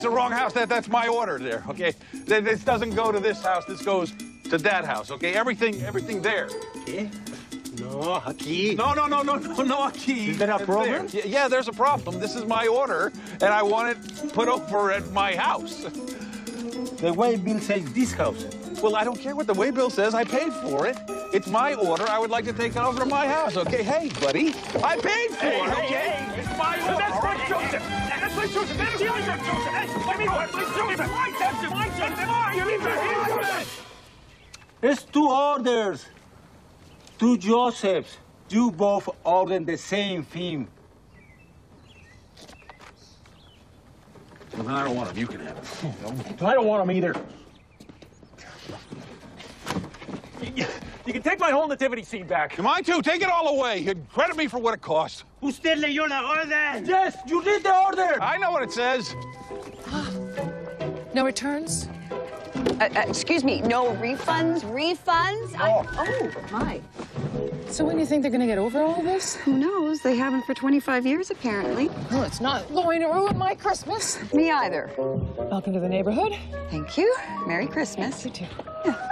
It's the wrong house. That's my order there, okay? This doesn't go to this house. This goes to that house, okay? Everything there. ¿Qué? No, aquí. No, aquí. Is there a problem? Yeah, there's a problem. This is my order, and I want it put over at my house. The way Bill says this house. Well, I don't care what the way Bill says. I paid for it. It's my order. I would like to take it over to my house, okay? Hey, buddy, I paid for it, okay? It's my order. That's my Joseph. That's my Joseph. That's the other Joseph. Hey, let me go. My Joseph. My Joseph. My Joseph. You leave me. It's two orders. Two Josephs. You both ordered the same thing. Well, then I don't want them. You can have it. I don't want them either. You can take my whole nativity scene back. Mine too. Take it all away. Credit me for what it cost. Usted leyó la orden. Yes, you read the order. I know what it says. No returns? Excuse me, no refunds? Refunds? Oh, my. So when do you think they're gonna get over all this? Who knows? They haven't for 25 years, apparently. Well, it's not going to ruin my Christmas. Me either. Welcome to the neighborhood. Thank you. Merry Christmas. You too. Yeah.